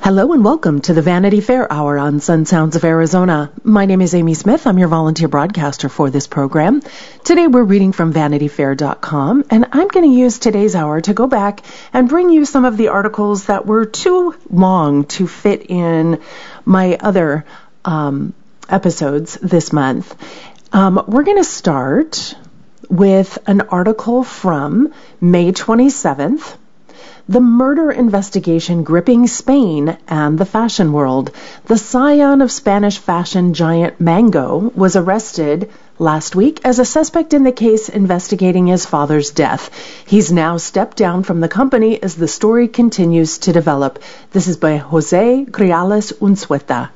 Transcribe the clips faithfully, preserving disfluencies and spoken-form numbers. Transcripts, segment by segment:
Hello and welcome to the Vanity Fair Hour on Sun Sounds of Arizona. My name is Amy Smith. I'm your volunteer broadcaster for this program. Today we're reading from vanity fair dot com, and I'm going to use today's hour to go back and bring you some of the articles that were too long to fit in my other um, episodes this month. Um, we're going to start with an article from May twenty-seventh. The murder investigation gripping Spain and the fashion world. The scion of Spanish fashion giant Mango was arrested last week as a suspect in the case investigating his father's death. He's now stepped down from the company as the story continues to develop. This is by Jose Griales Unzueta.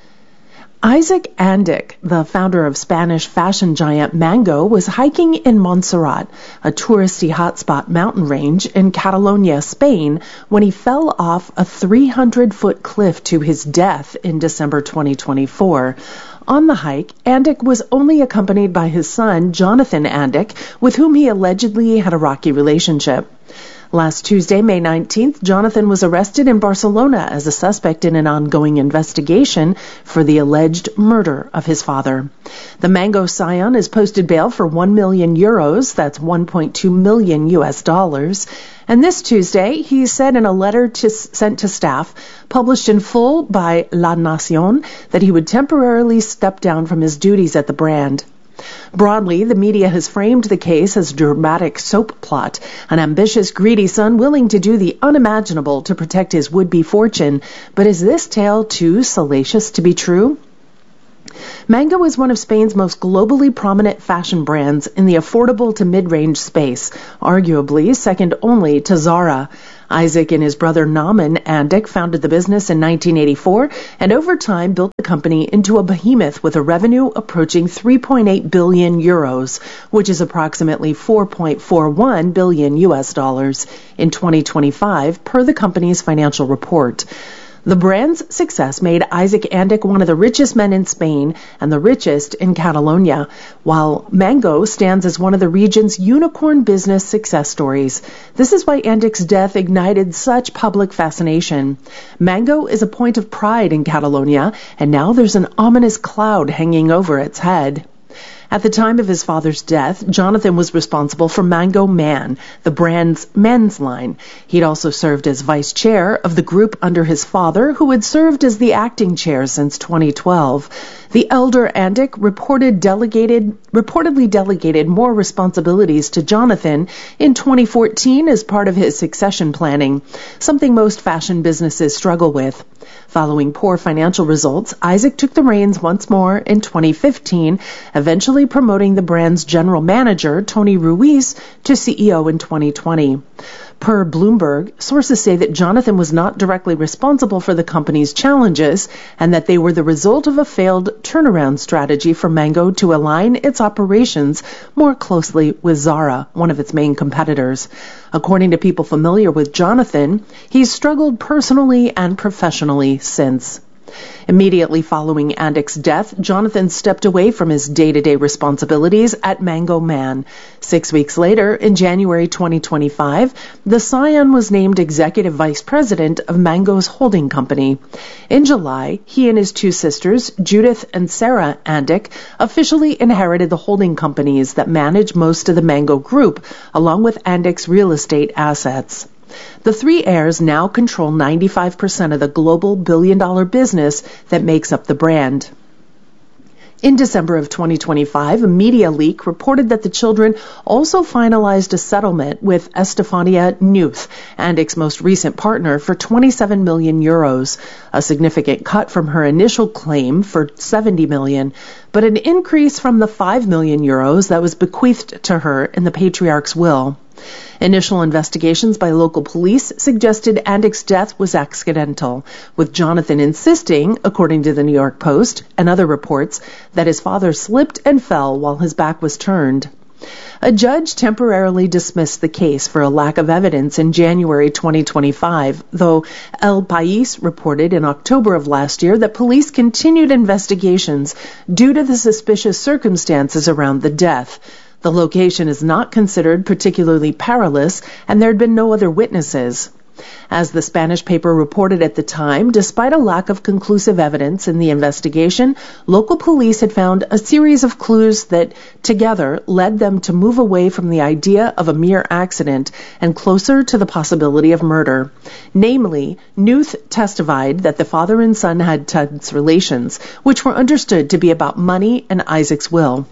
Isaac Andic, the founder of Spanish fashion giant Mango, was hiking in Montserrat, a touristy hotspot mountain range in Catalonia, Spain, when he fell off a three hundred foot cliff to his death in December twenty twenty-four. On the hike, Andic was only accompanied by his son, Jonathan Andic, with whom he allegedly had a rocky relationship. Last Tuesday, May nineteenth, Jonathan was arrested in Barcelona as a suspect in an ongoing investigation for the alleged murder of his father. The Mango scion has posted bail for one million euros, that's one point two million U S dollars. And this Tuesday, he said in a letter to, sent to staff, published in full by La Nación, that he would temporarily step down from his duties at the brand. Broadly, the media has framed the case as a dramatic soap plot, an ambitious, greedy son willing to do the unimaginable to protect his would-be fortune. But is this tale too salacious to be true? Mango is one of Spain's most globally prominent fashion brands in the affordable to mid-range space, arguably second only to Zara. Isaac and his brother Naaman Andic founded the business in nineteen eighty-four and over time built the company into a behemoth with a revenue approaching three point eight billion euros, which is approximately four point four one billion U S dollars in twenty twenty-five, per the company's financial report. The brand's success made Isaac Andic one of the richest men in Spain and the richest in Catalonia, while Mango stands as one of the region's unicorn business success stories. This is why Andic's death ignited such public fascination. Mango is a point of pride in Catalonia, and now there's an ominous cloud hanging over its head. At the time of his father's death, Jonathan was responsible for Mango Man, the brand's men's line. He'd also served as vice chair of the group under his father, who had served as the acting chair since twenty twelve. The elder Andic reported delegated, reportedly delegated more responsibilities to Jonathan in twenty fourteen as part of his succession planning, something most fashion businesses struggle with. Following poor financial results, Isaac took the reins once more in twenty fifteen, eventually promoting the brand's general manager, Tony Ruiz, to C E O in twenty twenty. Per Bloomberg, sources say that Jonathan was not directly responsible for the company's challenges and that they were the result of a failed turnaround strategy for Mango to align its operations more closely with Zara, one of its main competitors. According to people familiar with Jonathan, he's struggled personally and professionally since. Immediately following Andic's death, Jonathan stepped away from his day-to-day responsibilities at Mango Man. Six weeks later, in January twenty twenty-five, the scion was named executive vice president of Mango's holding company. In July, he and his two sisters, Judith and Sarah Andic, officially inherited the holding companies that manage most of the Mango group, along with Andic's real estate assets. The three heirs now control ninety-five percent of the global billion-dollar business that makes up the brand. In December of twenty twenty-five, a media leak reported that the children also finalized a settlement with Estefania Nuth, Andic's most recent partner, for twenty-seven million euros, a significant cut from her initial claim for seventy million, but an increase from the five million euros that was bequeathed to her in the patriarch's will. Initial investigations by local police suggested Andic's death was accidental, with Jonathan insisting, according to the New York Post and other reports, that his father slipped and fell while his back was turned. A judge temporarily dismissed the case for a lack of evidence in January twenty twenty-five, though El País reported in October of last year that police continued investigations due to the suspicious circumstances around the death. The location is not considered particularly perilous, and there had been no other witnesses. As the Spanish paper reported at the time, despite a lack of conclusive evidence in the investigation, local police had found a series of clues that, together, led them to move away from the idea of a mere accident and closer to the possibility of murder. Namely, Knuth testified that the father and son had tense relations, which were understood to be about money and Isaac's will.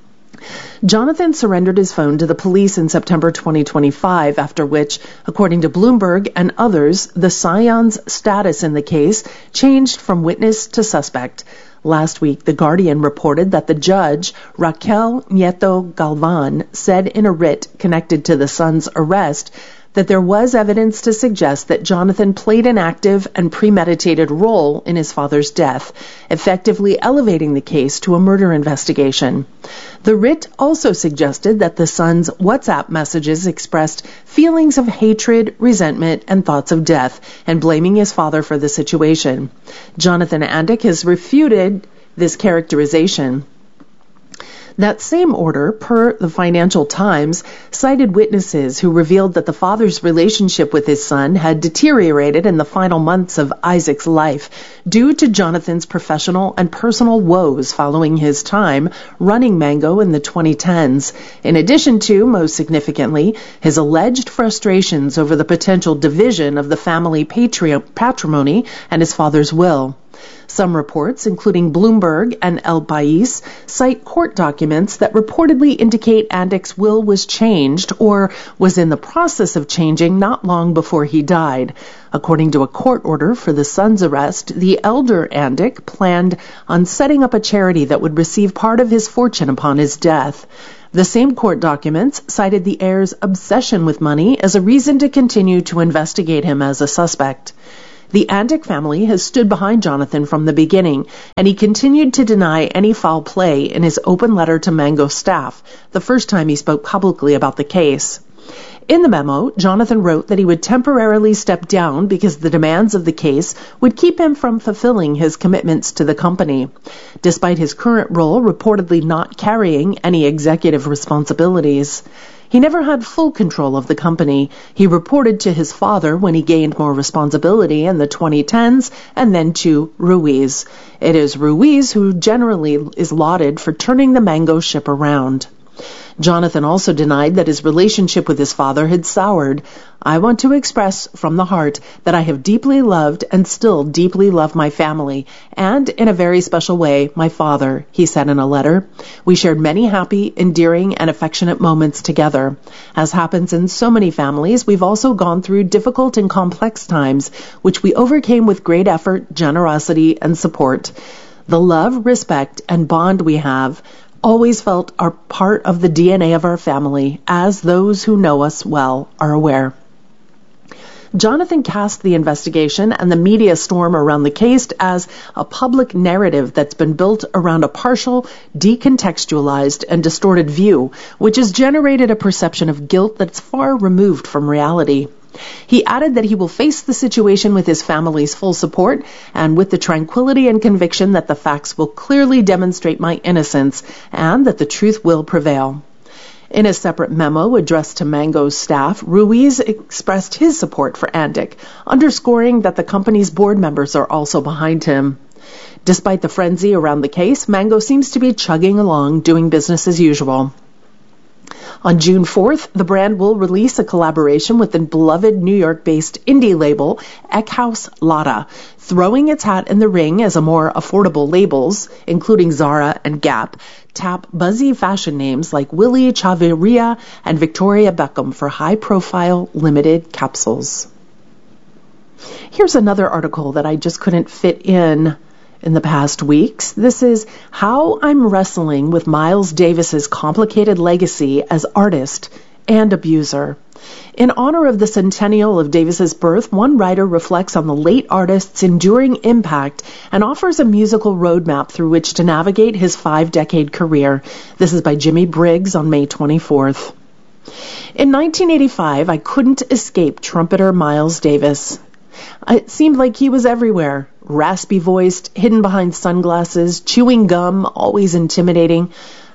Jonathan surrendered his phone to the police in September twenty twenty-five, after which, according to Bloomberg and others, the Scion's status in the case changed from witness to suspect. Last week, The Guardian reported that the judge, Raquel Nieto Galvan, said in a writ connected to the son's arrest that there was evidence to suggest that Jonathan played an active and premeditated role in his father's death, effectively elevating the case to a murder investigation. The writ also suggested that the son's WhatsApp messages expressed feelings of hatred, resentment, and thoughts of death, and blaming his father for the situation. Jonathan Andick has refuted this characterization. That same order, per the Financial Times, cited witnesses who revealed that the father's relationship with his son had deteriorated in the final months of Isaac's life due to Jonathan's professional and personal woes following his time running Mango in the twenty tens, in addition to, most significantly, his alleged frustrations over the potential division of the family patri- patrimony and his father's will. Some reports, including Bloomberg and El País, cite court documents that reportedly indicate Andick's will was changed or was in the process of changing not long before he died. According to a court order for the son's arrest, the elder Andick planned on setting up a charity that would receive part of his fortune upon his death. The same court documents cited the heir's obsession with money as a reason to continue to investigate him as a suspect. The Andick family has stood behind Jonathan from the beginning, and he continued to deny any foul play in his open letter to Mango staff, the first time he spoke publicly about the case. In the memo, Jonathan wrote that he would temporarily step down because the demands of the case would keep him from fulfilling his commitments to the company. Despite his current role reportedly not carrying any executive responsibilities, he never had full control of the company. He reported to his father when he gained more responsibility in the twenty tens, and then to Ruiz. It is Ruiz who generally is lauded for turning the Mango ship around. Jonathan also denied that his relationship with his father had soured. I want to express from the heart that I have deeply loved and still deeply love my family, and in a very special way, my father, he said in a letter. We shared many happy, endearing, and affectionate moments together. As happens in so many families, we've also gone through difficult and complex times, which we overcame with great effort, generosity, and support. The love, respect, and bond we have always felt are part of the D N A of our family, as those who know us well are aware. Jonathan cast the investigation and the media storm around the case as a public narrative that's been built around a partial, decontextualized, and distorted view, which has generated a perception of guilt that's far removed from reality. He added that he will face the situation with his family's full support and with the tranquility and conviction that the facts will clearly demonstrate my innocence and that the truth will prevail. In a separate memo addressed to Mango's staff, Ruiz expressed his support for Andick, underscoring that the company's board members are also behind him. Despite the frenzy around the case, Mango seems to be chugging along, doing business as usual. On June fourth, the brand will release a collaboration with the beloved New York-based indie label Eckhouse Lotta, throwing its hat in the ring as a more affordable labels, including Zara and Gap, tap buzzy fashion names like Willie Chavarria and Victoria Beckham for high-profile limited capsules. Here's another article that I just couldn't fit in in the past weeks. This is How I'm Wrestling with Miles Davis's Complicated Legacy as Artist and Abuser. In honor of the centennial of Davis's birth, one writer reflects on the late artist's enduring impact and offers a musical roadmap through which to navigate his five-decade career. This is by Jimmy Briggs on May twenty-fourth. In nineteen eighty-five, I couldn't escape trumpeter Miles Davis. It seemed like he was everywhere, raspy-voiced, hidden behind sunglasses, chewing gum, always intimidating.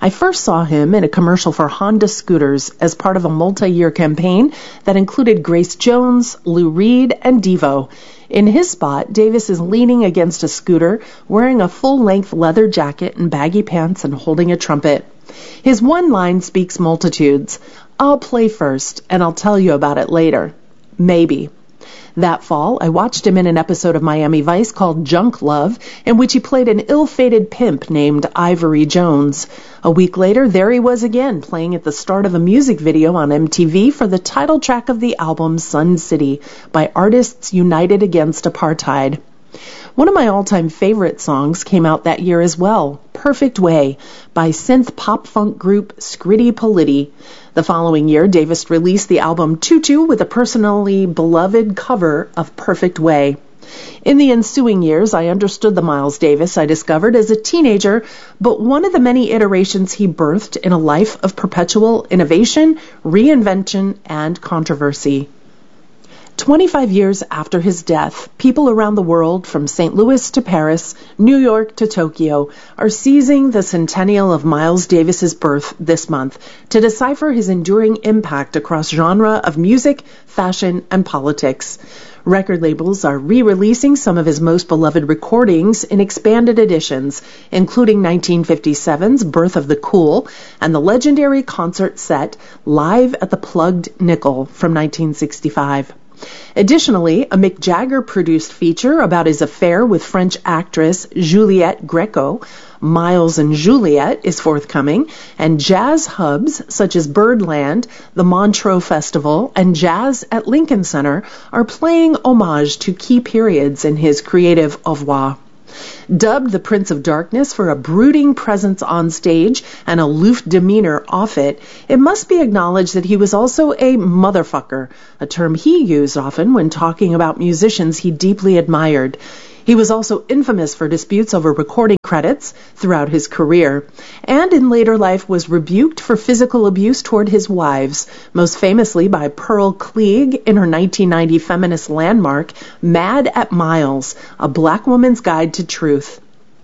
I first saw him in a commercial for Honda scooters as part of a multi-year campaign that included Grace Jones, Lou Reed, and Devo. In his spot, Davis is leaning against a scooter, wearing a full-length leather jacket and baggy pants and holding a trumpet. His one line speaks multitudes. "I'll play first, and I'll tell you about it later. Maybe." That fall, I watched him in an episode of Miami Vice called Junk Love, in which he played an ill-fated pimp named Ivory Jones. A week later, there he was again, playing at the start of a music video on M T V for the title track of the album Sun City by Artists United Against Apartheid. One of my all-time favorite songs came out that year as well, Perfect Way, by synth pop-funk group Scritti Politti. The following year, Davis released the album Tutu with a personally beloved cover of Perfect Way. In the ensuing years, I understood the Miles Davis I discovered as a teenager, but one of the many iterations he birthed in a life of perpetual innovation, reinvention, and controversy. Twenty-five years after his death, people around the world, from Saint Louis to Paris, New York to Tokyo, are seizing the centennial of Miles Davis's birth this month to decipher his enduring impact across genre of music, fashion, and politics. Record labels are re-releasing some of his most beloved recordings in expanded editions, including nineteen fifty-seven's Birth of the Cool and the legendary concert set Live at the Plugged Nickel from nineteen sixty-five. Additionally, a Mick Jagger-produced feature about his affair with French actress Juliette Greco, Miles and Juliet, is forthcoming, and jazz hubs such as Birdland, the Montreux Festival, and Jazz at Lincoln Center are playing homage to key periods in his creative oeuvre. Dubbed the Prince of Darkness for a brooding presence on stage and aloof demeanor off it, it must be acknowledged that he was also a motherfucker, a term he used often when talking about musicians he deeply admired. He was also infamous for disputes over recording credits throughout his career, and in later life was rebuked for physical abuse toward his wives, most famously by Pearl Cleage in her nineteen ninety feminist landmark, Mad at Miles, A Black Woman's Guide to Truth.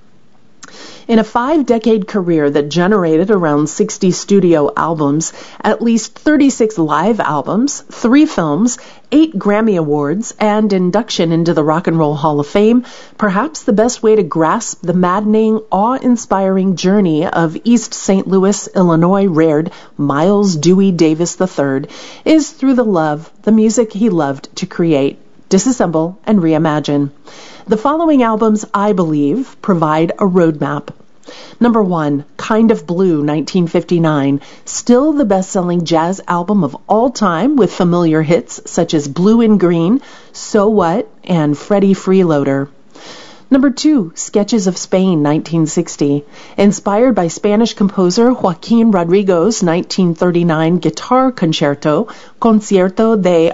In a five-decade career that generated around sixty studio albums, at least thirty-six live albums, three films, eight Grammy Awards, and induction into the Rock and Roll Hall of Fame, perhaps the best way to grasp the maddening, awe-inspiring journey of East Saint Louis, Illinois-reared Miles Dewey Davis the third is through the love, the music he loved to create, disassemble, and reimagine. The following albums, I believe, provide a roadmap. Number one, Kind of Blue, nineteen fifty-nine, still the best-selling jazz album of all time with familiar hits such as Blue and Green, So What, and Freddie Freeloader. Number two, Sketches of Spain, nineteen sixty, inspired by Spanish composer Joaquin Rodrigo's nineteen thirty-nine guitar concerto, Concierto de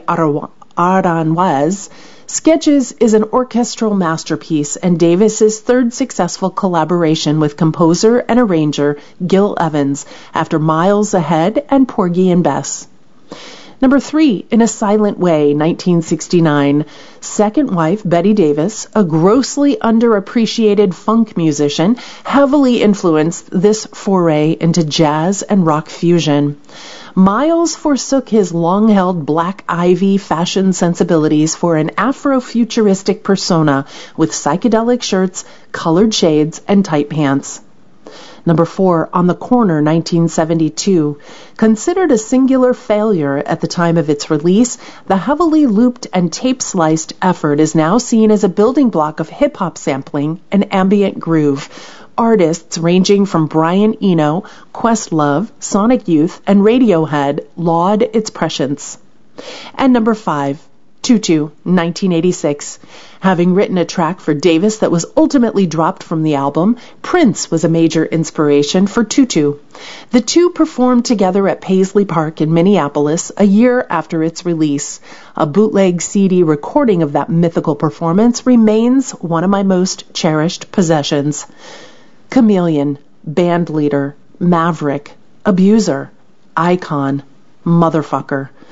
Aranjuez. Sketches is an orchestral masterpiece and Davis's third successful collaboration with composer and arranger Gil Evans after Miles Ahead and Porgy and Bess. Number three, In a Silent Way, nineteen sixty-nine. Second wife, Betty Davis, a grossly underappreciated funk musician, heavily influenced this foray into jazz and rock fusion. Miles forsook his long-held Black Ivy fashion sensibilities for an Afro-futuristic persona with psychedelic shirts, colored shades, and tight pants. Number four, On the Corner, nineteen seventy-two. Considered a singular failure at the time of its release, the heavily looped and tape-sliced effort is now seen as a building block of hip-hop sampling and ambient groove. Artists ranging from Brian Eno, Questlove, Sonic Youth, and Radiohead laud its prescience. And number five, Tutu, nineteen eighty-six. Having written a track for Davis that was ultimately dropped from the album, Prince was a major inspiration for Tutu. The two performed together at Paisley Park in Minneapolis a year after its release. A bootleg C D recording of that mythical performance remains one of my most cherished possessions. Chameleon, band leader, maverick, abuser, icon, motherfucker.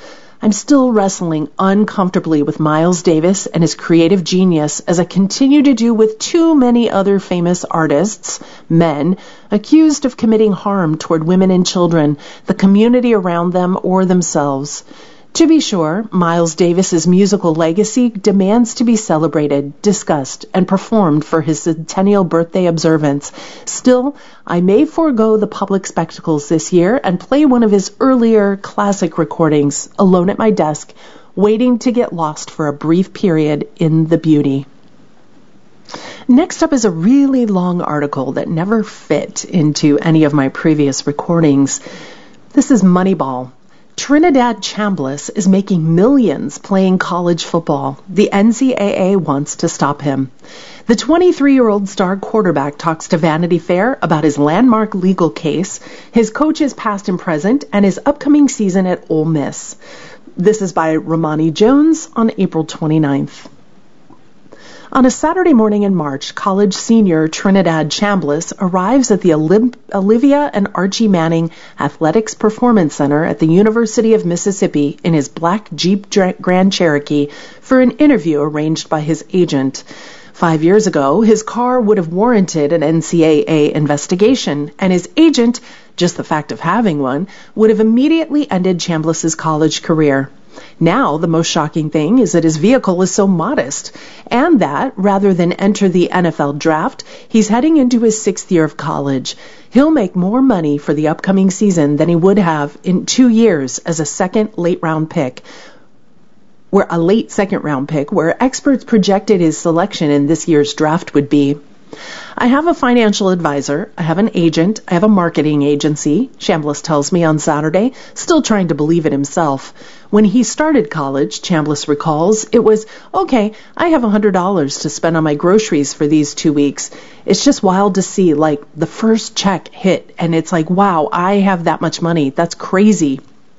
I'm still wrestling uncomfortably with Miles Davis and his creative genius, as I continue to do with too many other famous artists, men, accused of committing harm toward women and children, the community around them, or themselves. To be sure, Miles Davis's musical legacy demands to be celebrated, discussed, and performed for his centennial birthday observance. Still, I may forego the public spectacles this year and play one of his earlier classic recordings, alone at my desk, waiting to get lost for a brief period in the beauty. Next up is a really long article that never fit into any of my previous recordings. This is Moneyball. Trinidad Chambliss is making millions playing college football. The N C double A wants to stop him. The twenty-three-year-old star quarterback talks to Vanity Fair about his landmark legal case, his coaches past and present, and his upcoming season at Ole Miss. This is by Romani Jones on April twenty-ninth. On a Saturday morning in March, college senior Trinidad Chambliss arrives at the Olymp- Olivia and Archie Manning Athletics Performance Center at the University of Mississippi in his black Jeep Grand Cherokee for an interview arranged by his agent. Five years ago, his car would have warranted an N C double A investigation, and his agent, just the fact of having one, would have immediately ended Chambliss's college career. Now, the most shocking thing is that his vehicle is so modest, and that, rather than enter the N F L draft, he's heading into his sixth year of college. He'll make more money for the upcoming season than he would have in two years as a second late-round pick, where a late second-round pick, where experts projected his selection in this year's draft would be. I have a financial advisor, I have an agent, I have a marketing agency, Chambliss tells me on Saturday, still trying to believe it himself. When he started college, Chambliss recalls, it was, okay, I have one hundred dollars to spend on my groceries for these two weeks. It's just wild to see, like, the first check hit, and it's like, wow, I have that much money. That's crazy.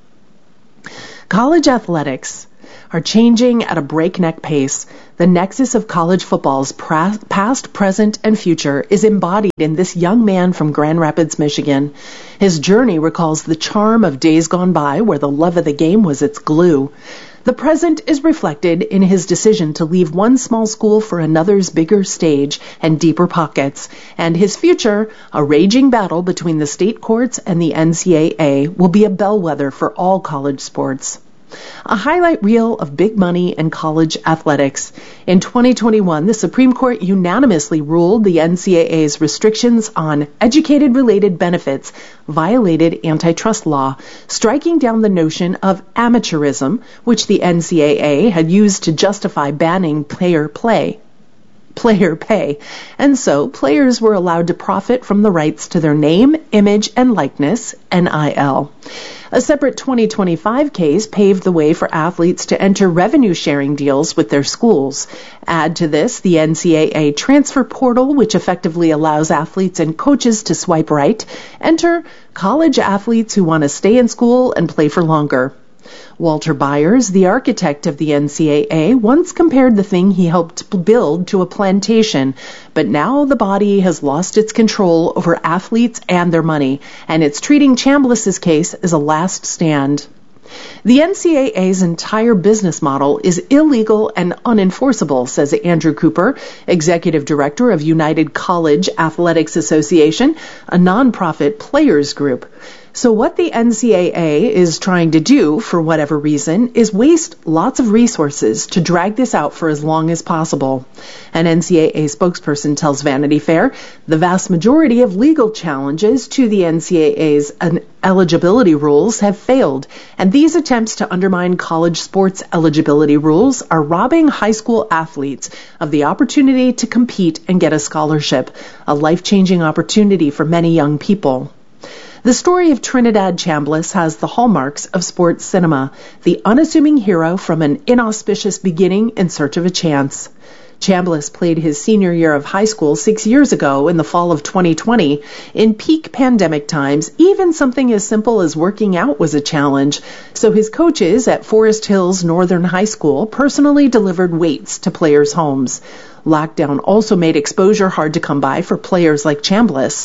College athletics are changing at a breakneck pace. The nexus of college football's pra- past, present, and future is embodied in this young man from Grand Rapids, Michigan. His journey recalls the charm of days gone by where the love of the game was its glue. The present is reflected in his decision to leave one small school for another's bigger stage and deeper pockets, and his future, a raging battle between the state courts and the N C double A, will be a bellwether for all college sports. A highlight reel of big money and college athletics. In twenty twenty-one, the Supreme Court unanimously ruled the N C double A's restrictions on educated-related benefits violated antitrust law, striking down the notion of amateurism, which the N C double A had used to justify banning player play. player pay, and so players were allowed to profit from the rights to their name, image, and likeness, N I L. A separate twenty twenty-five case paved the way for athletes to enter revenue-sharing deals with their schools. Add to this the N C double A transfer portal, which effectively allows athletes and coaches to swipe right. Enter college athletes who want to stay in school and play for longer. Walter Byers, the architect of the N C double A, once compared the thing he helped build to a plantation, but now the body has lost its control over athletes and their money, and it's treating Chambliss's case as a last stand. The N C double A's entire business model is illegal and unenforceable, says Andrew Cooper, executive director of United College Athletics Association, a nonprofit players group. So what the N C double A is trying to do, for whatever reason, is waste lots of resources to drag this out for as long as possible. An N C double A spokesperson tells Vanity Fair the vast majority of legal challenges to the N C double A's eligibility rules have failed, and these attempts to undermine college sports eligibility rules are robbing high school athletes of the opportunity to compete and get a scholarship, a life-changing opportunity for many young people. The story of Trinidad Chambliss has the hallmarks of sports cinema, the unassuming hero from an inauspicious beginning in search of a chance. Chambliss played his senior year of high school six years ago in the fall of twenty twenty. In peak pandemic times, even something as simple as working out was a challenge, so his coaches at Forest Hills Northern High School personally delivered weights to players' homes. Lockdown also made exposure hard to come by for players like Chambliss.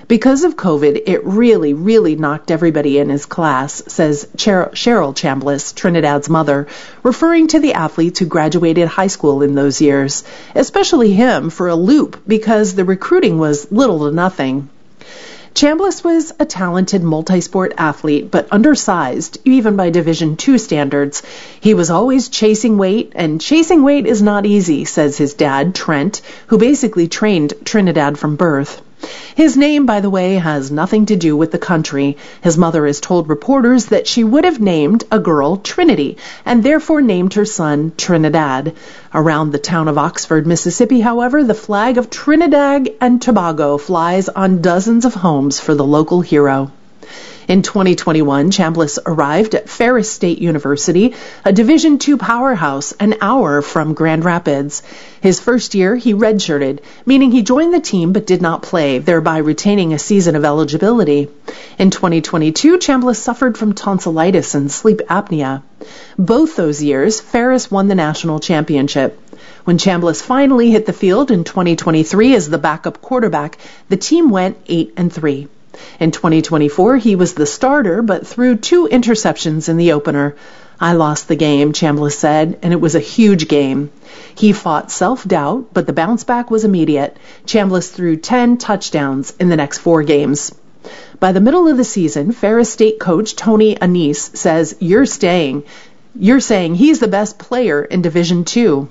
Because of COVID, it really, really knocked everybody in his class, says Cheryl Chambliss, Trinidad's mother, referring to the athletes who graduated high school in those years, especially him, for a loop because the recruiting was little to nothing. Chambliss was a talented multi-sport athlete, but undersized, even by Division two standards. He was always chasing weight, and chasing weight is not easy, says his dad, Trent, who basically trained Trinidad from birth. His name, by the way, has nothing to do with the country. His mother has told reporters that she would have named a girl Trinity, and therefore named her son Trinidad. Around the town of Oxford, Mississippi, however, the flag of Trinidad and Tobago flies on dozens of homes for the local hero. In twenty twenty-one, Chambliss arrived at Ferris State University, a Division two powerhouse, an hour from Grand Rapids. His first year, he redshirted, meaning he joined the team but did not play, thereby retaining a season of eligibility. In twenty twenty-two, Chambliss suffered from tonsillitis and sleep apnea. Both those years, Ferris won the national championship. When Chambliss finally hit the field in twenty twenty-three as the backup quarterback, the team went eight and three. In twenty twenty-four, he was the starter, but threw two interceptions in the opener. I lost the game, Chambliss said, and it was a huge game. He fought self-doubt, but the bounce back was immediate. Chambliss threw ten touchdowns in the next four games. By the middle of the season, Ferris State coach Tony Annese says, You're staying. You're saying he's the best player in Division two.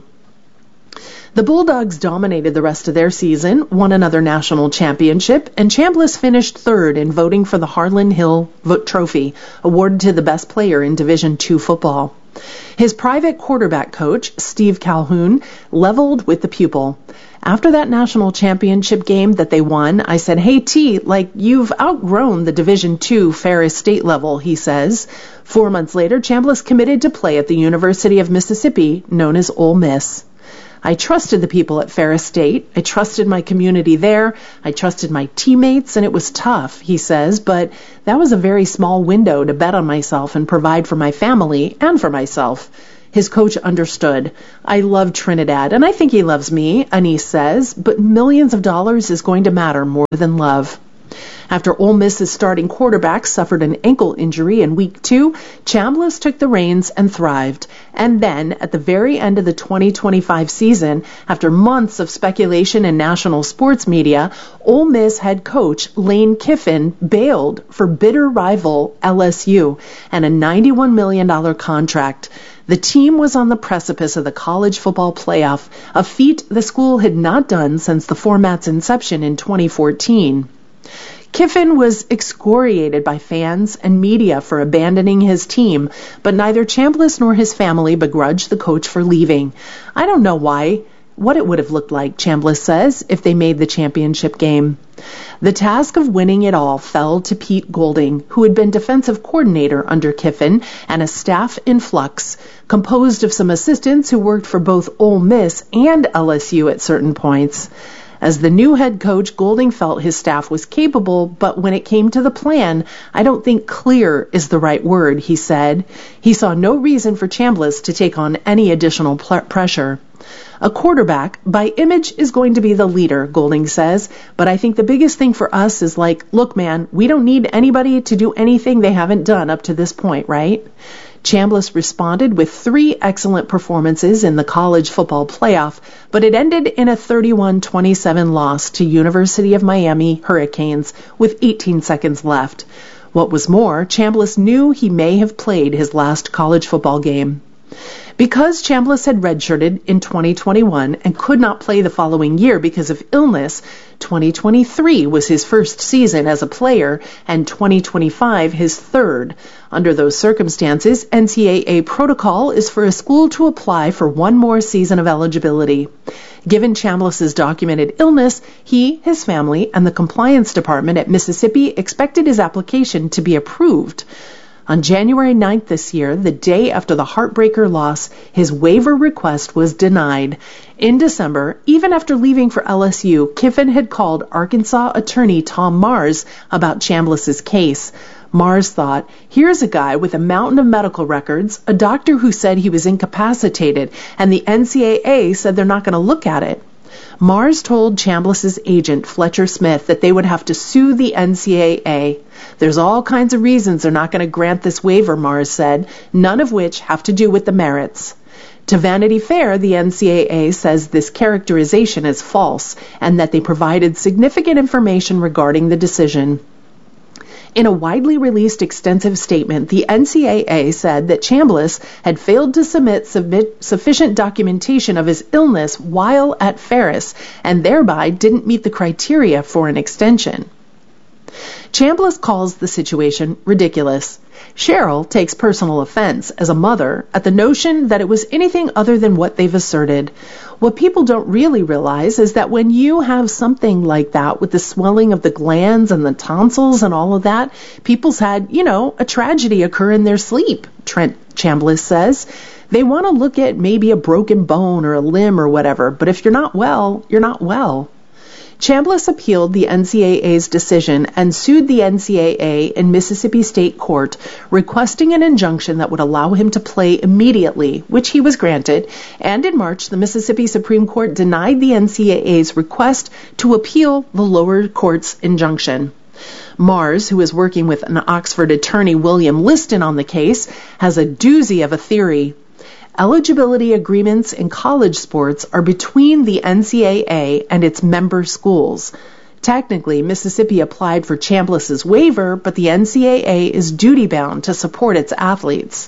The Bulldogs dominated the rest of their season, won another national championship, and Chambliss finished third in voting for the Harlan Hill Trophy, awarded to the best player in Division two football. His private quarterback coach, Steve Calhoun, leveled with the pupil. After that national championship game that they won, I said, Hey T, like you've outgrown the Division two Ferris State level, he says. Four months later, Chambliss committed to play at the University of Mississippi, known as Ole Miss. I trusted the people at Ferris State. I trusted my community there. I trusted my teammates, and it was tough, he says, but that was a very small window to bet on myself and provide for my family and for myself. His coach understood. I love Trinidad, and I think he loves me, Annese says, but millions of dollars is going to matter more than love. After Ole Miss's starting quarterback suffered an ankle injury in week two, Chambliss took the reins and thrived. And then, at the very end of the twenty twenty-five season, after months of speculation in national sports media, Ole Miss head coach Lane Kiffin bailed for bitter rival L S U and a ninety-one million dollars contract. The team was on the precipice of the college football playoff, a feat the school had not done since the format's inception in twenty fourteen. Kiffin was excoriated by fans and media for abandoning his team, but neither Chambliss nor his family begrudged the coach for leaving. I don't know why, what it would have looked like, Chambliss says, if they made the championship game. The task of winning it all fell to Pete Golding, who had been defensive coordinator under Kiffin, and a staff in flux, composed of some assistants who worked for both Ole Miss and L S U at certain points. As the new head coach, Golding felt his staff was capable, but when it came to the plan, I don't think clear is the right word, he said. He saw no reason for Chambliss to take on any additional pl- pressure. A quarterback, by image, is going to be the leader, Golding says, but I think the biggest thing for us is like, look, man, we don't need anybody to do anything they haven't done up to this point, right? Chambliss responded with three excellent performances in the college football playoff, but it ended in a thirty-one twenty-seven loss to University of Miami Hurricanes with eighteen seconds left. What was more, Chambliss knew he may have played his last college football game. Because Chambliss had redshirted in twenty twenty-one and could not play the following year because of illness, twenty twenty-three was his first season as a player and twenty twenty-five his third. Under those circumstances, N C double A protocol is for a school to apply for one more season of eligibility. Given Chambliss's documented illness, he, his family, and the compliance department at Mississippi expected his application to be approved. On January ninth this year, the day after the heartbreaker loss, his waiver request was denied. In December, even after leaving for L S U, Kiffin had called Arkansas attorney Tom Mars about Chambliss's case. Mars thought, here's a guy with a mountain of medical records, a doctor who said he was incapacitated, and the N C double A said they're not going to look at it. Mars told Chambliss' agent, Fletcher Smith, that they would have to sue the N C double A. There's all kinds of reasons they're not going to grant this waiver, Mars said, none of which have to do with the merits. To Vanity Fair, the N C double A says this characterization is false and that they provided significant information regarding the decision. In a widely released extensive statement, the N C double A said that Chambliss had failed to submit, submit sufficient documentation of his illness while at Ferris and thereby didn't meet the criteria for an extension. Chambliss calls the situation ridiculous. Cheryl takes personal offense as a mother at the notion that it was anything other than what they've asserted. What people don't really realize is that when you have something like that with the swelling of the glands and the tonsils and all of that, people's had, you know, a tragedy occur in their sleep, Trent Chambliss says. They want to look at maybe a broken bone or a limb or whatever, but if you're not well, you're not well. Chambliss appealed the N C double A's decision and sued the N C double A in Mississippi State Court, requesting an injunction that would allow him to play immediately, which he was granted, and in March, the Mississippi Supreme Court denied the N C double A's request to appeal the lower court's injunction. Mars, who is working with an Oxford attorney, William Liston, on the case, has a doozy of a theory. Eligibility agreements in college sports are between the N C double A and its member schools. Technically, Mississippi applied for Chambliss' waiver, but the N C double A is duty-bound to support its athletes.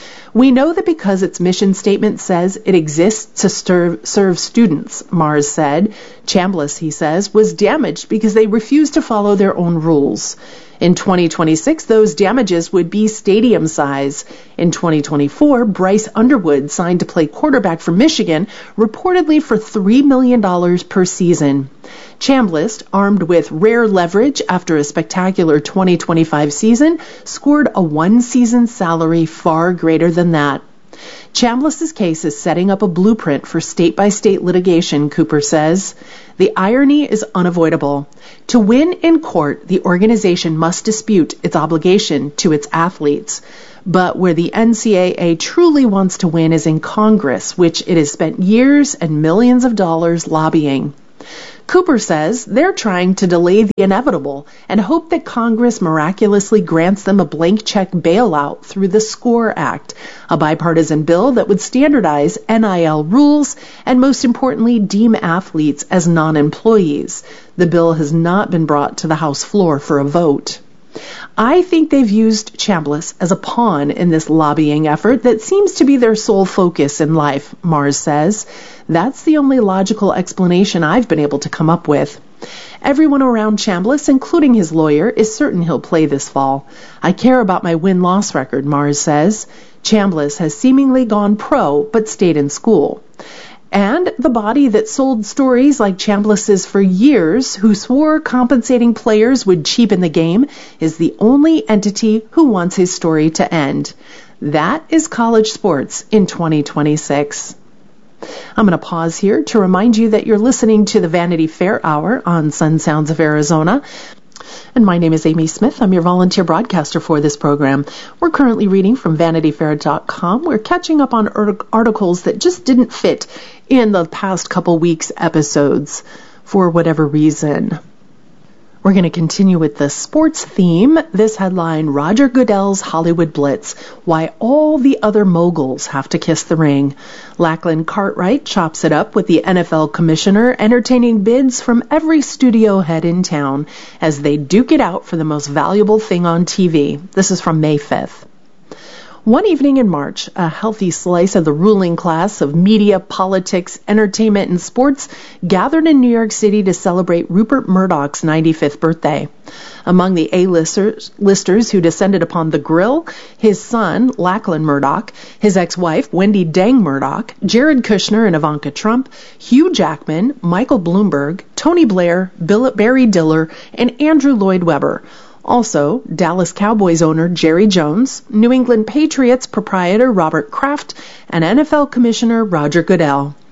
We know that because its mission statement says it exists to serve, serve students, Mars said. Chambliss, he says, was damaged because they refused to follow their own rules. In twenty twenty-six, those damages would be stadium size. In twenty twenty-four, Bryce Underwood signed to play quarterback for Michigan, reportedly for three million dollars per season. Chambliss, armed with rare leverage after a spectacular twenty twenty-five season, scored a one-season salary far greater than that. Chambliss' case is setting up a blueprint for state-by-state litigation, Cooper says. The irony is unavoidable. To win in court, the organization must dispute its obligation to its athletes. But where the N C double A truly wants to win is in Congress, which it has spent years and millions of dollars lobbying. Cooper says they're trying to delay the inevitable and hope that Congress miraculously grants them a blank check bailout through the SCORE Act, a bipartisan bill that would standardize N I L rules and, most importantly, deem athletes as non-employees. The bill has not been brought to the House floor for a vote. I think they've used Chambliss as a pawn in this lobbying effort that seems to be their sole focus in life, Mars says. That's the only logical explanation I've been able to come up with. Everyone around Chambliss, including his lawyer, is certain he'll play this fall. I care about my win-loss record, Mars says. Chambliss has seemingly gone pro, but stayed in school. And the body that sold stories like Chambliss's for years, who swore compensating players would cheapen the game, is the only entity who wants his story to end. That is college sports in twenty twenty-six. I'm going to pause here to remind you that you're listening to the Vanity Fair Hour on Sun Sounds of Arizona. And my name is Amy Smith. I'm your volunteer broadcaster for this program. We're currently reading from vanity fair dot com. We're catching up on articles that just didn't fit in the past couple weeks' episodes for whatever reason. We're going to continue with the sports theme. This headline, Roger Goodell's Hollywood Blitz, Why All the Other Moguls Have to Kiss the Ring. Lachlan Cartwright chops it up with the N F L commissioner, entertaining bids from every studio head in town as they duke it out for the most valuable thing on T V. This is from May fifth. One evening in March, a healthy slice of the ruling class of media, politics, entertainment, and sports gathered in New York City to celebrate Rupert Murdoch's ninety-fifth birthday. Among the A-listers listers who descended upon the grill, his son, Lachlan Murdoch, his ex-wife, Wendy Dang Murdoch, Jared Kushner and Ivanka Trump, Hugh Jackman, Michael Bloomberg, Tony Blair, Bill, Barry Diller, and Andrew Lloyd Webber. Also, Dallas Cowboys owner Jerry Jones, New England Patriots proprietor Robert Kraft, and N F L Commissioner Roger Goodell.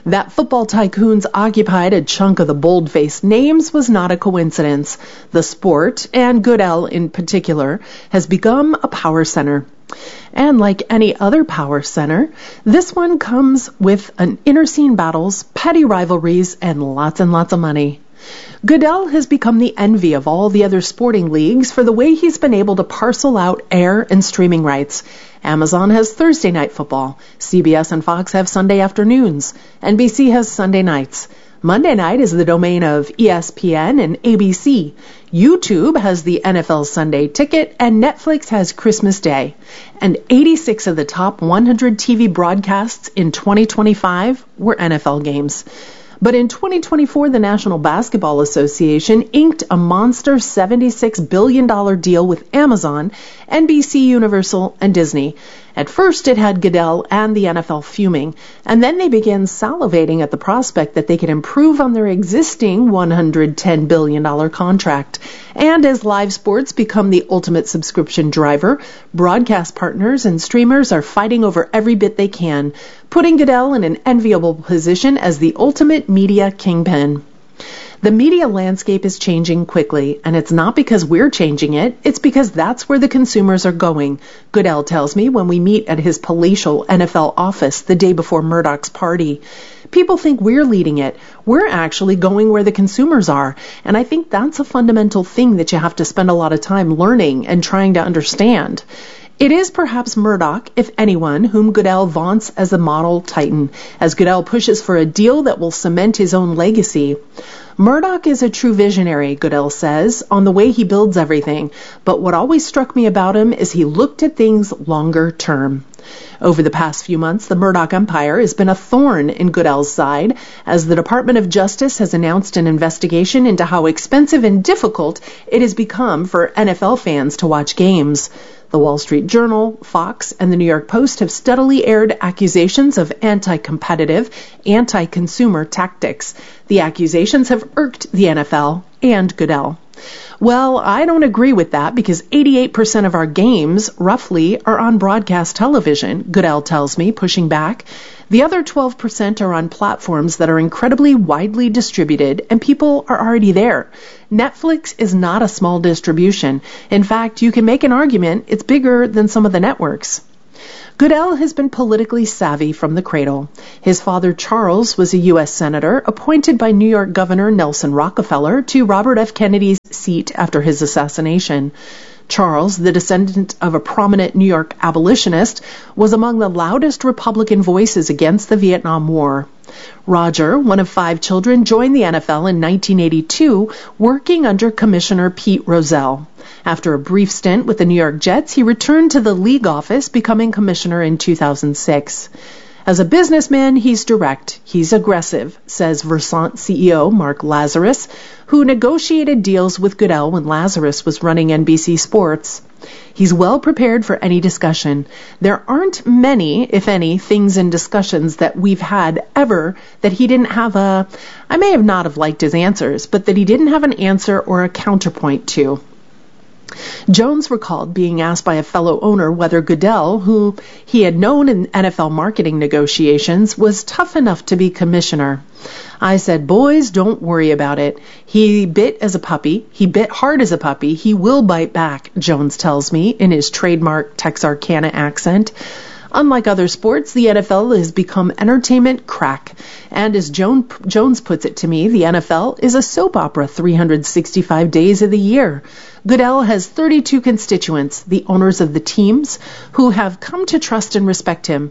That football tycoons occupied a chunk of the bold-faced names was not a coincidence. The sport, and Goodell in particular, has become a power center. And like any other power center, this one comes with an inner scene battles, petty rivalries, and lots and lots of money. Goodell has become the envy of all the other sporting leagues for the way he's been able to parcel out air and streaming rights. Amazon has Thursday night football. C B S and Fox have Sunday afternoons. N B C has Sunday nights. Monday night is the domain of E S P N and A B C. YouTube has the N F L Sunday Ticket, and Netflix has Christmas Day. And eighty-six of the top one hundred T V broadcasts in twenty twenty-five were N F L games. But in twenty twenty-four, the National Basketball Association inked a monster seventy-six billion dollars deal with Amazon, N B C Universal, and Disney. At first, it had Goodell and the N F L fuming, and then they began salivating at the prospect that they could improve on their existing one hundred ten billion dollars contract. And as live sports become the ultimate subscription driver, broadcast partners and streamers are fighting over every bit they can, putting Goodell in an enviable position as the ultimate media kingpin. The media landscape is changing quickly, and it's not because we're changing it, it's because that's where the consumers are going. Goodell tells me when we meet at his palatial N F L office the day before Murdoch's party. People think we're leading it. We're actually going where the consumers are, and I think that's a fundamental thing that you have to spend a lot of time learning and trying to understand. It is perhaps Murdoch, if anyone, whom Goodell vaunts as a model titan, as Goodell pushes for a deal that will cement his own legacy. Murdoch is a true visionary, Goodell says, on the way he builds everything, but what always struck me about him is he looked at things longer term. Over the past few months, the Murdoch empire has been a thorn in Goodell's side, as the Department of Justice has announced an investigation into how expensive and difficult it has become for N F L fans to watch games. The Wall Street Journal, Fox, and the New York Post have steadily aired accusations of anti-competitive, anti-consumer tactics. The accusations have irked the N F L and Goodell. Well, I don't agree with that because eighty-eight percent of our games, roughly, are on broadcast television, Goodell tells me, pushing back. The other twelve percent are on platforms that are incredibly widely distributed and people are already there. Netflix is not a small distribution. In fact, you can make an argument it's bigger than some of the networks. Goodell has been politically savvy from the cradle. His father, Charles, was a U S senator appointed by New York Governor Nelson Rockefeller to Robert F. Kennedy's seat after his assassination. Charles, the descendant of a prominent New York abolitionist, was among the loudest Republican voices against the Vietnam War. Roger, one of five children, joined the N F L in nineteen eighty-two, working under Commissioner Pete Rozelle. After a brief stint with the New York Jets, he returned to the league office, becoming commissioner in two thousand six. As a businessman, he's direct, he's aggressive, says Versant C E O Mark Lazarus, who negotiated deals with Goodell when Lazarus was running N B C Sports. He's well prepared for any discussion. There aren't many, if any, things in discussions that we've had ever that he didn't have a, I may have not have liked his answers, but that he didn't have an answer or a counterpoint to. Jones recalled being asked by a fellow owner whether Goodell, who he had known in N F L marketing negotiations, was tough enough to be commissioner. I said, boys, don't worry about it. He bit as a puppy. He bit hard as a puppy. He will bite back, Jones tells me in his trademark Texarkana accent. Unlike other sports, the N F L has become entertainment crack. And as Joan, Jones puts it to me, the N F L is a soap opera three hundred sixty-five days of the year. Goodell has thirty-two constituents, the owners of the teams, who have come to trust and respect him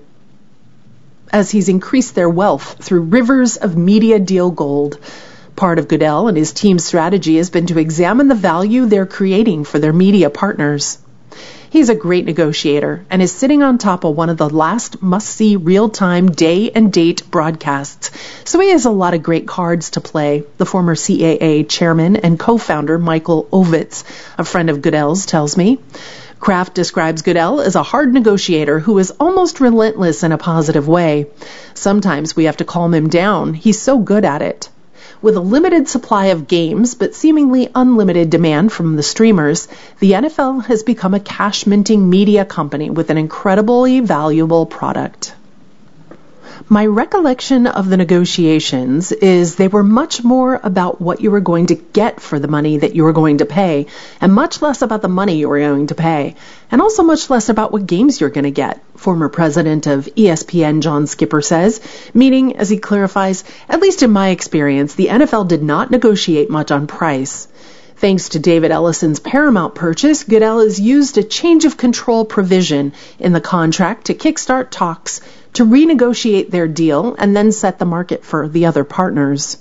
as he's increased their wealth through rivers of media deal gold. Part of Goodell and his team's strategy has been to examine the value they're creating for their media partners. He's a great negotiator and is sitting on top of one of the last must-see real-time day and date broadcasts. So he has a lot of great cards to play. The former C A A chairman and co-founder Michael Ovitz, a friend of Goodell's, tells me. Kraft describes Goodell as a hard negotiator who is almost relentless in a positive way. Sometimes we have to calm him down. He's so good at it. With a limited supply of games, but seemingly unlimited demand from the streamers, the N F L has become a cash-minting media company with an incredibly valuable product. My recollection of the negotiations is they were much more about what you were going to get for the money that you were going to pay, and much less about the money you were going to pay, and also much less about what games you're going to get, former president of E S P N John Skipper says, meaning, as he clarifies, at least in my experience, the N F L did not negotiate much on price. Thanks to David Ellison's Paramount purchase, Goodell has used a change of control provision in the contract to kickstart talks to renegotiate their deal and then set the market for the other partners.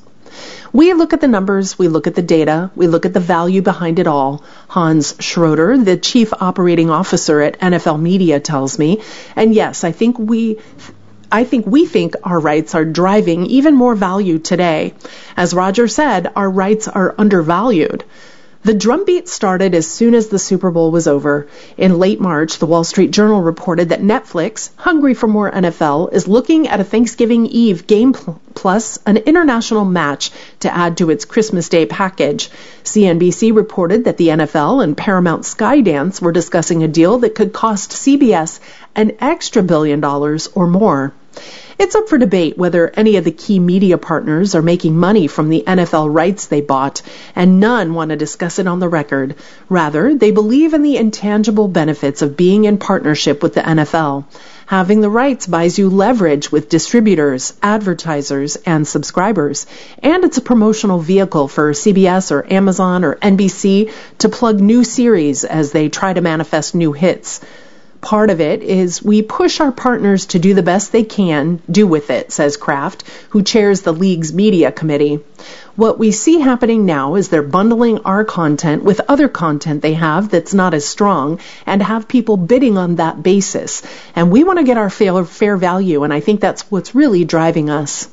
We look at the numbers, we look at the data, we look at the value behind it all. Hans Schroeder, the chief operating officer at N F L Media, tells me, and yes, I think we I think we think our rights are driving even more value today. As Roger said, our rights are undervalued. The drumbeat started as soon as the Super Bowl was over. In late March, the Wall Street Journal reported that Netflix, hungry for more N F L, is looking at a Thanksgiving Eve game plus an international match to add to its Christmas Day package. C N B C reported that the N F L and Paramount Skydance were discussing a deal that could cost C B S an extra billion dollars or more. It's up for debate whether any of the key media partners are making money from the N F L rights they bought, and none want to discuss it on the record. Rather, they believe in the intangible benefits of being in partnership with the N F L. Having the rights buys you leverage with distributors, advertisers, and subscribers, and it's a promotional vehicle for C B S or Amazon or N B C to plug new series as they try to manifest new hits. Part of it is we push our partners to do the best they can do with it, says Kraft, who chairs the league's media committee. What we see happening now is they're bundling our content with other content they have that's not as strong and have people bidding on that basis. And we want to get our fair, fair value, and I think that's what's really driving us.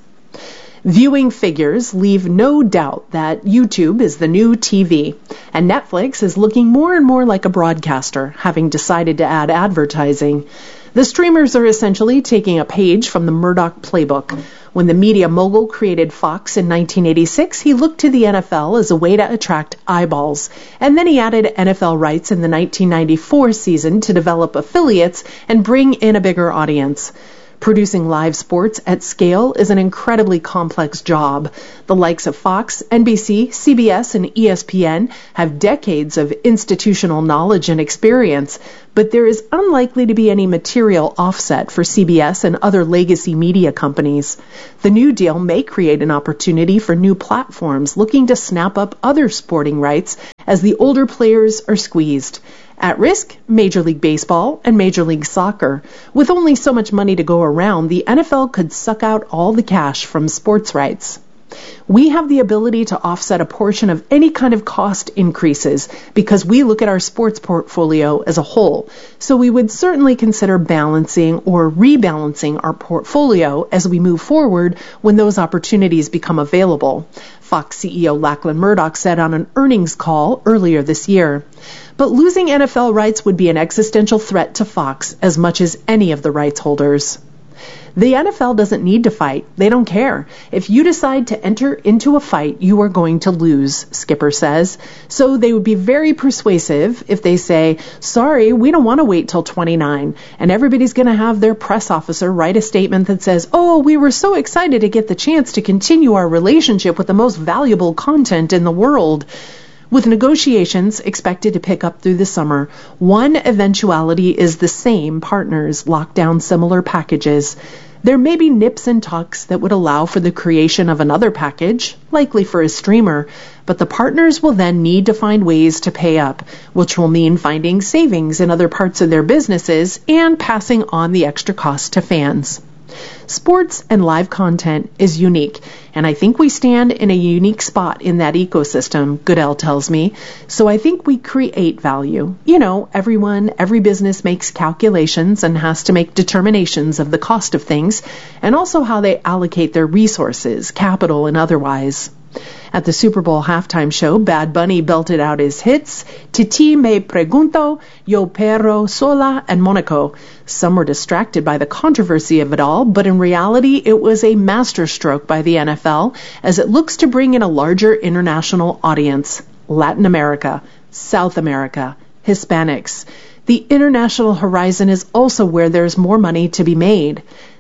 Viewing figures leave no doubt that YouTube is the new T V, and Netflix is looking more and more like a broadcaster, having decided to add advertising. The streamers are essentially taking a page from the Murdoch playbook. When the media mogul created Fox in nineteen eighty-six, he looked to the N F L as a way to attract eyeballs, and then he added N F L rights in the nineteen ninety-four season to develop affiliates and bring in a bigger audience. Producing live sports at scale is an incredibly complex job. The likes of Fox, N B C, C B S, and E S P N have decades of institutional knowledge and experience, but there is unlikely to be any material offset for C B S and other legacy media companies. The new deal may create an opportunity for new platforms looking to snap up other sporting rights as the older players are squeezed. At risk, Major League Baseball and Major League Soccer. With only so much money to go around, the N F L could suck out all the cash from sports rights. We have the ability to offset a portion of any kind of cost increases because we look at our sports portfolio as a whole. So we would certainly consider balancing or rebalancing our portfolio as we move forward when those opportunities become available. Fox C E O Lachlan Murdoch said on an earnings call earlier this year. But losing N F L rights would be an existential threat to Fox as much as any of the rights holders. The N F L doesn't need to fight. They don't care. If you decide to enter into a fight, you are going to lose, Skipper says. So they would be very persuasive if they say, sorry, we don't want to wait till twenty-nine. And everybody's going to have their press officer write a statement that says, oh, we were so excited to get the chance to continue our relationship with the most valuable content in the world. With negotiations expected to pick up through the summer, one eventuality is the same partners lock down similar packages. There may be nips and tucks that would allow for the creation of another package, likely for a streamer, but the partners will then need to find ways to pay up, which will mean finding savings in other parts of their businesses and passing on the extra cost to fans. Sports and live content is unique, and I think we stand in a unique spot in that ecosystem, Goodell tells me. So I think we create value. You know, everyone, every business makes calculations and has to make determinations of the cost of things, and also how they allocate their resources, capital and otherwise. At the Super Bowl halftime show, Bad Bunny belted out his hits, Titi Me Pregunto, Yo Perro Sola, and Monaco. Some were distracted by the controversy of it all, but in reality, it was a masterstroke by the N F L as it looks to bring in a larger international audience. Latin America, South America, Hispanics. The international horizon is also where there's more money to be made.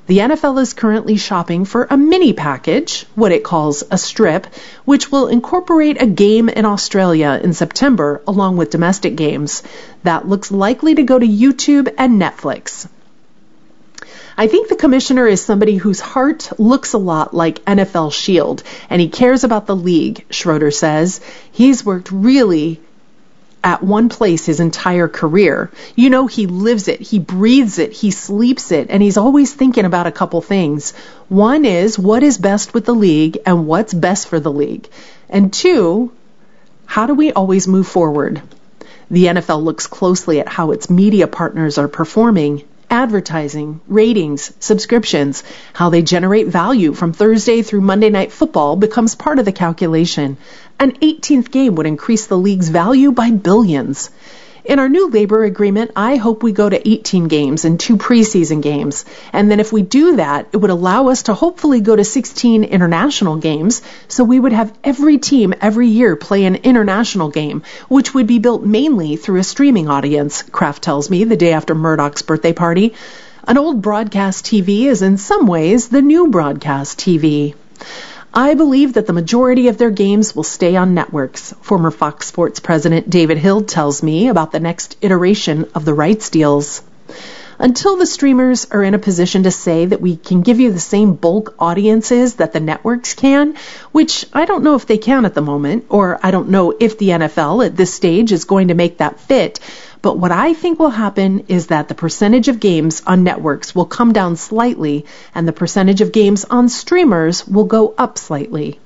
The N F L is currently shopping for a mini package, what it calls a strip, which will incorporate a game in Australia in September along with domestic games. That looks likely to go to YouTube and Netflix. I think the commissioner is somebody whose heart looks a lot like N F L Shield, and he cares about the league, Schroeder says. He's worked really at one place his entire career. You know, he lives it, he breathes it, he sleeps it, and he's always thinking about a couple things. One is, what is best with the league and what's best for the league? And two, how do we always move forward? The N F L looks closely at how its media partners are performing. Advertising, ratings, subscriptions, how they generate value from Thursday through Monday Night Football becomes part of the calculation. An eighteenth game would increase the league's value by billions. In our new labor agreement, I hope we go to eighteen games and two preseason games. And then if we do that, it would allow us to hopefully go to sixteen international games, so we would have every team every year play an international game, which would be built mainly through a streaming audience, Kraft tells me the day after Murdoch's birthday party. An old broadcast T V is in some ways the new broadcast T V. I believe that the majority of their games will stay on networks. Former Fox Sports president David Hill tells me about the next iteration of the rights deals. Until the streamers are in a position to say that we can give you the same bulk audiences that the networks can, which I don't know if they can at the moment, or I don't know if the N F L at this stage is going to make that fit, but what I think will happen is that the percentage of games on networks will come down slightly, and the percentage of games on streamers will go up slightly.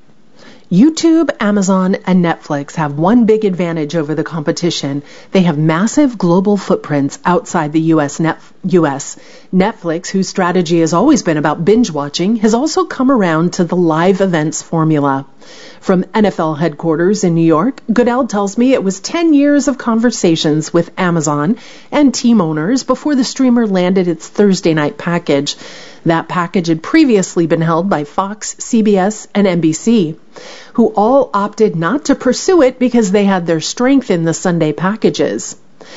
YouTube, Amazon, and Netflix have one big advantage over the competition. They have massive global footprints outside the U S Net- U S Netflix, whose strategy has always been about binge watching, has also come around to the live events formula. From N F L headquarters in New York, Goodell tells me it was ten years of conversations with Amazon and team owners before the streamer landed its Thursday night package. That package had previously been held by Fox, C B S, and N B C, who all opted not to pursue it because they had their strength in the Sunday packages.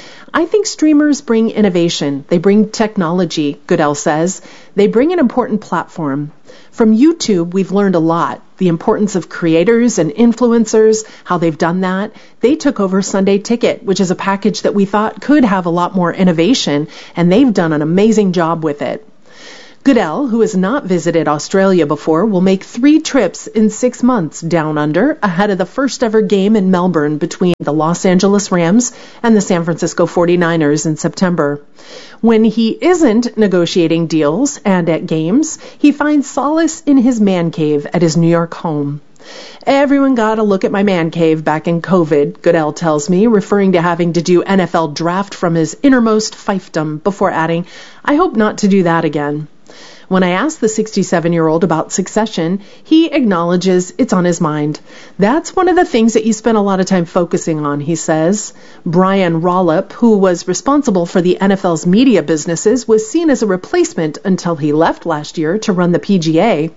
I think streamers bring innovation. They bring technology, Goodell says. They bring an important platform. From YouTube, we've learned a lot. The importance of creators and influencers, how they've done that. They took over Sunday Ticket, which is a package that we thought could have a lot more innovation, and they've done an amazing job with it. Goodell, who has not visited Australia before, will make three trips in six months down under ahead of the first ever game in Melbourne between the Los Angeles Rams and the San Francisco forty-niners in September. When he isn't negotiating deals and at games, he finds solace in his man cave at his New York home. Everyone got a look at my man cave back in COVID, Goodell tells me, referring to having to do N F L draft from his innermost fiefdom before adding, I hope not to do that again. When I asked the sixty-seven-year-old about succession, he acknowledges it's on his mind. That's one of the things that you spend a lot of time focusing on, he says. Brian Rollop, who was responsible for the N F L's media businesses, was seen as a replacement until he left last year to run the P G A.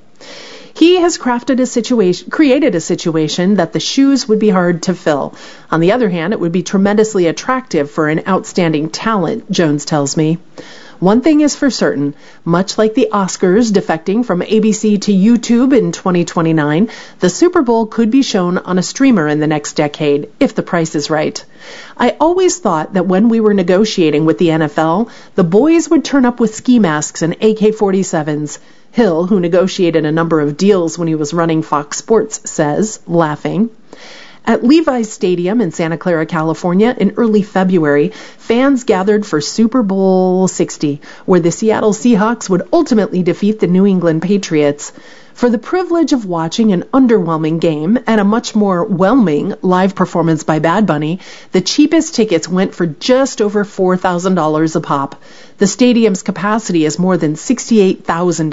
He has crafted a situation, created a situation that the shoes would be hard to fill. On the other hand, it would be tremendously attractive for an outstanding talent, Jones tells me. One thing is for certain, much like the Oscars defecting from A B C to YouTube in twenty twenty-nine, the Super Bowl could be shown on a streamer in the next decade, if the price is right. I always thought that when we were negotiating with the N F L, the boys would turn up with ski masks and A K forty-sevens. Hill, who negotiated a number of deals when he was running Fox Sports, says, laughing. At Levi's Stadium in Santa Clara, California, in early February, fans gathered for Super Bowl sixty, where the Seattle Seahawks would ultimately defeat the New England Patriots. For the privilege of watching an underwhelming game and a much more whelming live performance by Bad Bunny, the cheapest tickets went for just over four thousand dollars a pop. The stadium's capacity is more than sixty-eight thousand.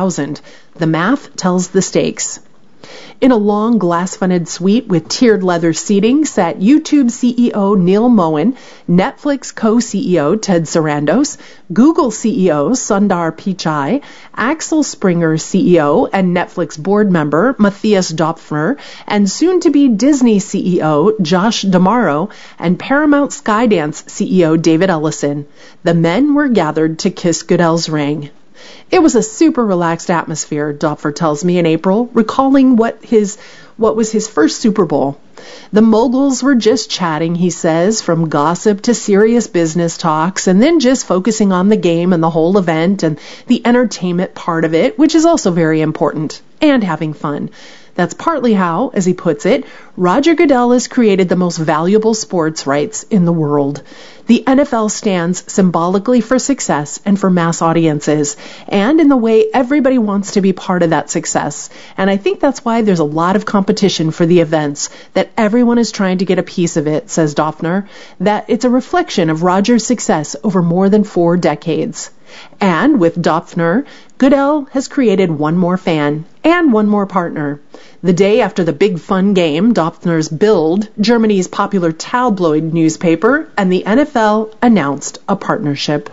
The math tells the stakes. In a long glass-fronted suite with tiered leather seating sat YouTube C E O Neil Mohan, Netflix co-C E O Ted Sarandos, Google C E O Sundar Pichai, Axel Springer C E O and Netflix board member Matthias Döpfner, and soon-to-be Disney C E O Josh D'Amaro, and Paramount Skydance C E O David Ellison. The men were gathered to kiss Goodell's ring. It was a super relaxed atmosphere, Dopfer tells me in April, recalling what his what was his first Super Bowl. The moguls were just chatting, he says, from gossip to serious business talks, and then just focusing on the game and the whole event and the entertainment part of it, which is also very important, and having fun. That's partly how, as he puts it, Roger Goodell has created the most valuable sports rights in the world. The N F L stands symbolically for success and for mass audiences, and in the way everybody wants to be part of that success. And I think that's why there's a lot of competition for the events, that everyone is trying to get a piece of it, says Dopfer, that it's a reflection of Roger's success over more than four decades. And with Dopfer, Goodell has created one more fan and one more partner. The day after the big fun game, Dopfer's Bild, Germany's popular tabloid newspaper, and the N F L announced a partnership.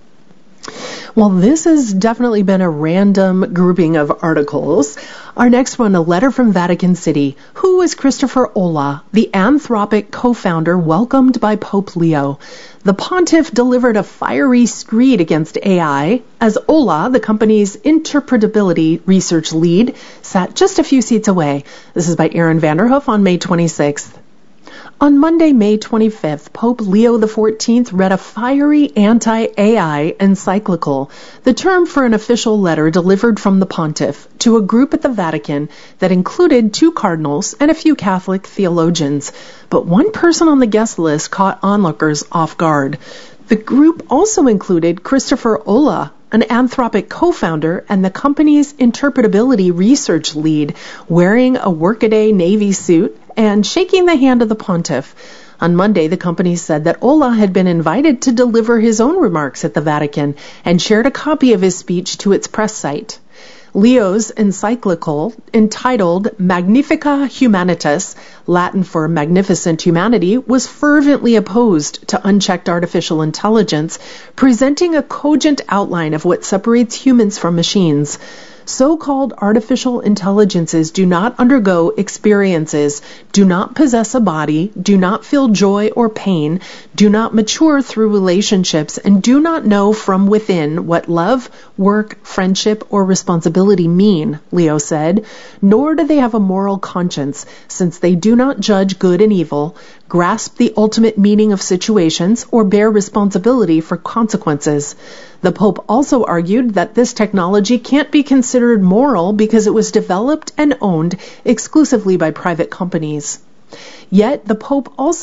Well, this has definitely been a random grouping of articles. Our next one, a letter from Vatican City. Who is Christopher Olah, the Anthropic co-founder welcomed by Pope Leo? The pontiff delivered a fiery screed against A I as Olah, the company's interpretability research lead, sat just a few seats away. This is by Aaron Vanderhoof on May twenty-sixth. On Monday, May twenty-fifth, Pope Leo the fourteenth read a fiery anti-A I encyclical, the term for an official letter delivered from the pontiff to a group at the Vatican that included two cardinals and a few Catholic theologians. But one person on the guest list caught onlookers off guard. The group also included Christopher Olah, an Anthropic co-founder and the company's interpretability research lead, wearing a workaday navy suit and shaking the hand of the pontiff. On Monday, the company said that Olah had been invited to deliver his own remarks at the Vatican and shared a copy of his speech to its press site. Leo's encyclical, entitled Magnifica Humanitas, Latin for Magnificent Humanity, was fervently opposed to unchecked artificial intelligence, presenting a cogent outline of what separates humans from machines. So-called artificial intelligences do not undergo experiences, do not possess a body, do not feel joy or pain, do not mature through relationships, and do not know from within what love, work, friendship, or responsibility mean, Leo said. Nor do they have a moral conscience, since they do not judge good and evil, grasp the ultimate meaning of situations, or bear responsibility for consequences. The Pope also argued that this technology can't be considered moral because it was developed and owned exclusively by private companies. Yet the Pope also